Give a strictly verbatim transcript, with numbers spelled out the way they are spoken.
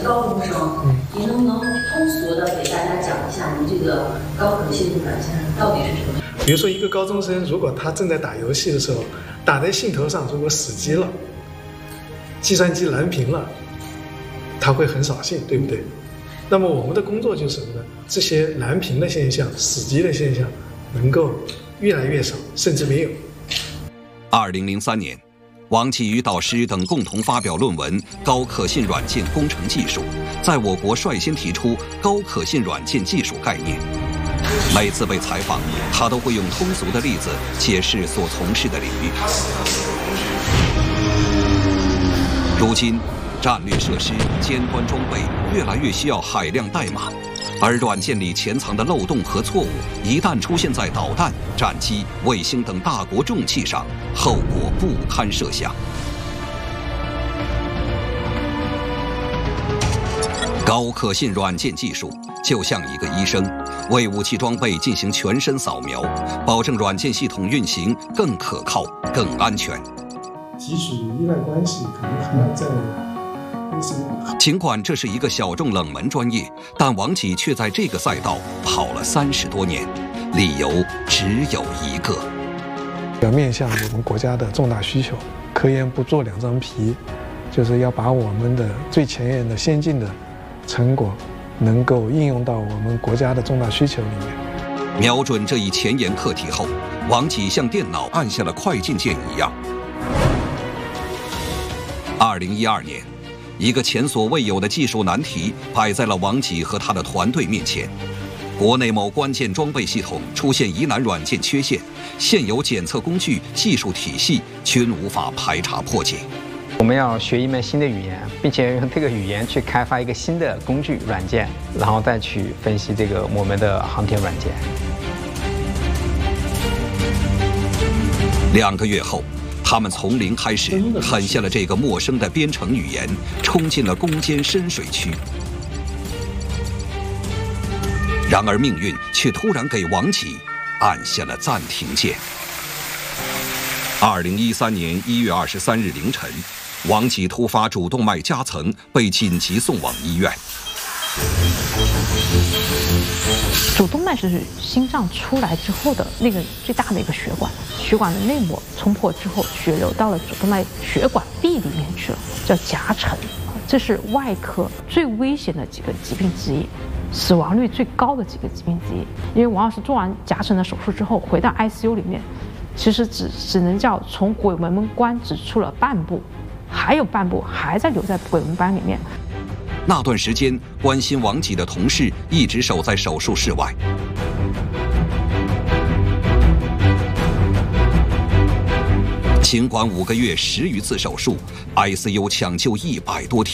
高中生，嗯，您能不能通俗的给大家讲一下您这个高可信度软件到底是什么？ 比如说一个高中生，如果他正在打游戏的时候，打在兴头上，如果死机了，计算机蓝屏了，他会很扫兴，对不对？那么我们的工作就是什么呢？这些蓝屏的现象、死机的现象能够越来越少，甚至没有。 二零零三年，王琦与导师等共同发表论文《高可信软件工程技术》，在我国率先提出高可信软件技术概念。每次被采访，他都会用通俗的例子解释所从事的领域。如今，战略设施、尖端装备越来越需要海量代码，而软件里潜藏的漏洞和错误，一旦出现在导弹、战机、卫星等大国重器上，后果不堪设想。高可信软件技术就像一个医生，为武器装备进行全身扫描，保证软件系统运行更可靠、更安全。 即使依赖关系可能还要在。 尽管这是一个小众冷门专业，但王琦却在这个赛道跑了三十多年，理由只有一个： 要面向我们国家的重大需求，科研不做两张皮，就是要把我们的最前沿的先进的成果能够应用到我们国家的重大需求里面。 瞄准这一前沿课题后，王琦像电脑按下了快进键一样。二零一二年，一个前所未有的技术难题摆在了王琦和他的团队面前。国内某关键装备系统出现疑难软件缺陷，现有检测工具、技术体系均无法排查破解。 我们要学一门新的语言，并且用这个语言去开发一个新的工具软件，然后再去分析这个我们的航天软件。 两个月后，他们从零开始啃下了这个陌生的编程语言，冲进了攻坚深水区。然而命运却突然给王琦按下了暂停键。二零一三年一月二十三日凌晨，王琦突发主动脉夹层，被紧急送往医院。 主动脉是心脏出来之后的那个最大的一个血管，血管的内膜冲破之后，血流到了主动脉血管壁里面去了，叫夹层。这是外科最危险的几个疾病之一，死亡率最高的几个疾病之一。因为王老师做完夹层的手术之后，回到 I C U 里面，其实只只能叫从鬼门关只出了半步，还有半步还在留在鬼门关里面。 那段时间，关心王琦的同事一直守在手术室外。尽管五个月十余次手术 ，I C U 抢救一百多天。